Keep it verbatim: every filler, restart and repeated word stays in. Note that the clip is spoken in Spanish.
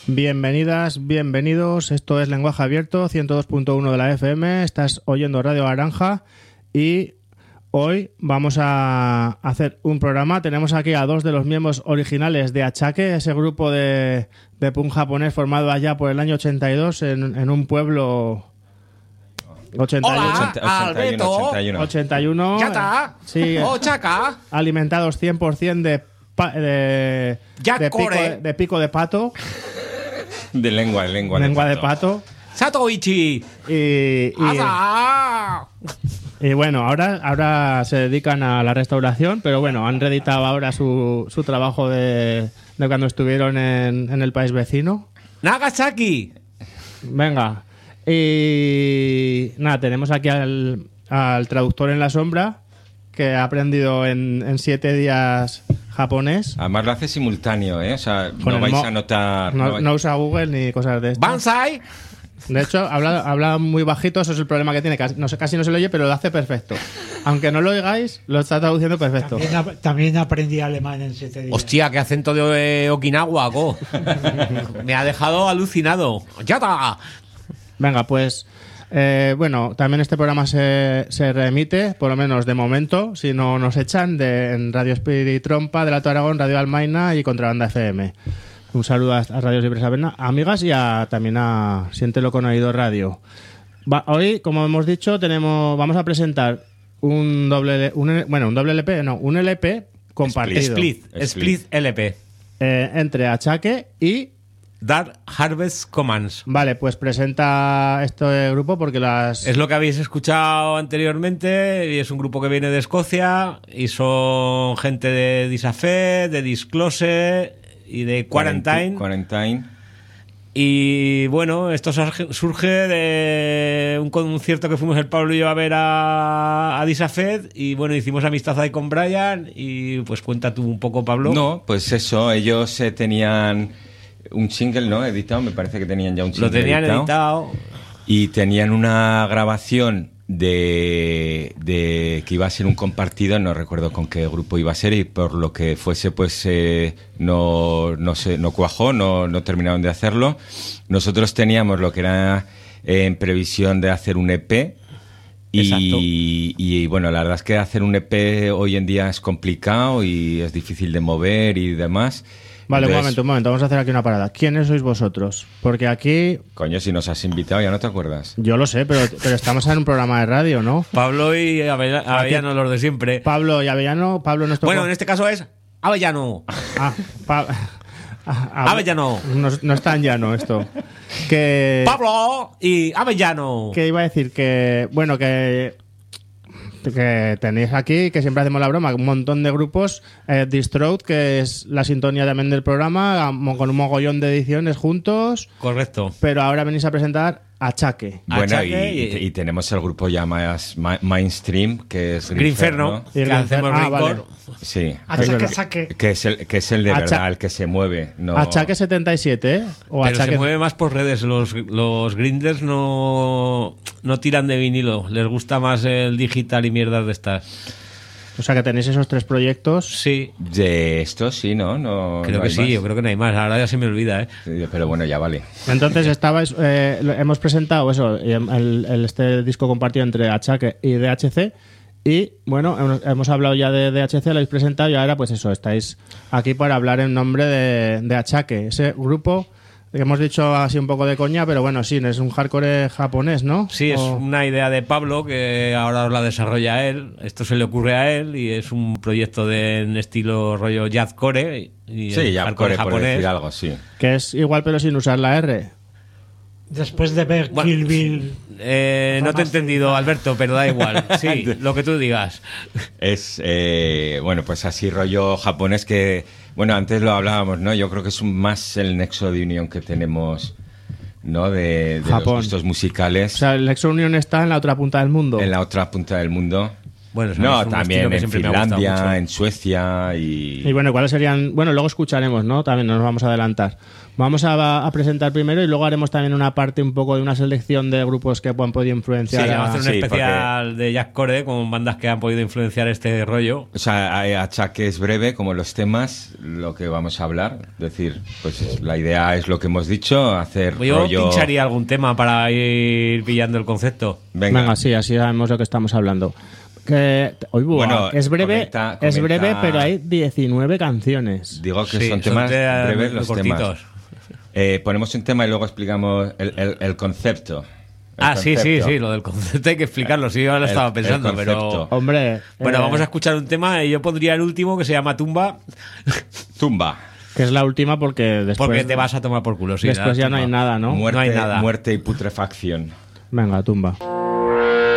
Bienvenidas, bienvenidos. Esto es Lenguaje Abierto, ciento dos punto uno de la F M. Estás oyendo Radio Naranja y hoy vamos a hacer un programa. Tenemos aquí a dos de los miembros originales de Achaque, ese grupo de, de punk japonés formado allá por el año ochenta y dos en, en un pueblo... ochenta y uno, Hola, ochenta, Alberto. ochenta y uno. ochenta y uno. Ya está. Sí, Ochaka. alimentados cien por ciento de, pa- de, Ya de, pico, core. de pico de pato. De lengua, de lengua. lengua de de pato. Satoichi. Y, y, Asa. y bueno, ahora, ahora se dedican a la restauración, pero bueno, han reeditado ahora su, su trabajo de, de cuando estuvieron en, en el país vecino. Nagasaki. Venga. Y nada, tenemos aquí al, al traductor en la sombra, que ha aprendido en, en siete días japonés. Además lo hace simultáneo, ¿eh? O sea, Con no el vais mo- a notar... No, vais- no usa Google ni cosas de estas. Bansai. De hecho, habla, habla muy bajito, eso es el problema que tiene. Casi no, se- casi no se lo oye, pero lo hace perfecto. Aunque no lo oigáis, lo está traduciendo perfecto. También, ap- también aprendí alemán en siete días. Hostia, qué acento de eh, Okinawa, go. Me ha dejado alucinado. Ya está. Venga, pues... eh, bueno, también este programa se, se reemite, por lo menos de momento, si no nos echan, de, en Radio Spirit Trompa, de Alto Aragón, Radio Almaina y Contrabanda F M. Un saludo a, a Radio Libres Avena, amigas, y a, también a Siéntelo con Oído Radio. Va, hoy, como hemos dicho, tenemos vamos a presentar un doble, un, bueno, un doble L P, no, un L P compartido Split. Split. Split L P. eh, entre Achaque y... Dark Harvest Commands. Vale, pues presenta este grupo porque las... Es lo que habéis escuchado anteriormente y es un grupo que viene de Escocia y son gente de Disafed, de Disclose y de Quarantine. Quarantine. Y bueno, esto surge- surge de un concierto que fuimos el Pablo y yo a ver a, a Disafed y bueno, hicimos amistad ahí con Brian y pues cuenta tú un poco, Pablo. No, pues eso, ellos eh, tenían un single, ¿no? Editado, me parece que tenían ya un single Lo tenían editado. Y tenían una grabación de, de que iba a ser un compartido, no recuerdo con qué grupo iba a ser y por lo que fuese pues eh, no, no, se, no cuajó, no, no terminaron de hacerlo. Nosotros teníamos lo que era eh, en previsión de hacer un E P y, y bueno, la verdad es que hacer un E P hoy en día es complicado y es difícil de mover y demás. Vale, un Entonces, momento, un momento, vamos a hacer aquí una parada. ¿Quiénes sois vosotros? Porque aquí, Coño, si nos has invitado, ya no te acuerdas. yo lo sé, pero, pero estamos en un programa de radio, ¿no? Pablo y Avella- Avellano, los de siempre. Pablo y Avellano, Pablo nuestro... Bueno, en este caso es Avellano. Ah, pa- ah, ah, Avellano. No, no es tan llano esto. Que... Pablo y Avellano. Que iba a decir que, bueno, que... que tenéis aquí, que siempre hacemos la broma, un montón de grupos, eh, Distraught, que es la sintonía también del programa, mo- con un mogollón de ediciones juntos, Correcto. pero ahora venís a presentar Achaque. Bueno, y, Achaque y- y- y tenemos el grupo ya más ma- mainstream, que es Grinferno. Y el Que hacemos Grinferno. Ah, Grindcore. Sí. Achaque, Que- saque. Que es el que, es el de Acha- verdad, el que se mueve. No... Achaque setenta y siete, ¿eh? O Pero Achaque... se mueve más por redes. Los, los grinders no, no tiran de vinilo. Les gusta más el digital y mierdas de estas. O sea que tenéis esos tres proyectos. Sí, De esto sí, ¿no? no creo no que hay sí. más. Yo creo que no hay más. Ahora ya se me olvida, ¿eh? Sí, pero bueno, ya vale. Entonces estabais, eh, lo- hemos presentado eso, el, el- este disco compartido entre Achaque y D H C. Y bueno, hemos, hemos hablado ya de D H C, lo habéis presentado y ahora pues eso, estáis aquí para hablar en nombre de, de Achaque, ese grupo que hemos dicho así un poco de coña, pero bueno, sí, es un hardcore japonés, ¿no? Sí, es O- una idea de Pablo que ahora os la desarrolla él. Esto se le ocurre a él y es un proyecto de en estilo rollo jazzcore y Sí, el ya hardcore por, por japonés. decir algo, sí. que es igual pero sin usar la R. Después de ver Bueno, Kill Bill. Eh, no te he entendido, Alberto, pero da igual. Sí, lo que tú digas. Es, eh, bueno, pues así rollo japonés que, bueno, antes lo hablábamos, ¿no? Yo creo que es un- más el nexo de unión que tenemos, ¿no? De, de los Japón. gustos musicales O sea, el Nexo Union está en la otra punta del mundo. en la otra punta del mundo. Bueno, eso No, es un también estilo que en siempre me ha gustado Finlandia, mucho. en Suecia y... Y bueno, ¿cuáles serían? Bueno, luego escucharemos, ¿no? También nos vamos a adelantar. Vamos a, a presentar primero y luego haremos también una parte un poco de una selección de grupos que han podido Sí, influenciar. vamos a a... hacer un Sí, especial de Jack Core con bandas que han podido influenciar este rollo. O sea, hay achaques breve como los temas, lo que vamos a hablar. Es decir, pues la idea es lo que hemos dicho, hacer Yo rollo... pincharía algún tema para ir pillando el concepto. Venga, Venga, sí, así sabemos de qué estamos hablando. Que, oy, buah, Bueno, es breve, comenta- es comenta- breve, pero hay diecinueve canciones. digo que Sí, son son temas temas breves muy los cortitos. temas. Eh, ponemos un tema y luego explicamos el, el- el concepto. El Ah, sí, sí, concepto. sí, lo del concepto hay que explicarlo. Sí, yo lo El- estaba el pensando, pero... concepto. Hombre, Bueno, eh, vamos a escuchar un tema y yo pondría el último que se llama Tumba, Tumba. que es la última porque después, porque te vas a tomar por culo. Sí, después la ya no hay Tumba. nada, ¿no? Muerte, No hay nada. muerte y putrefacción. Venga, tumba.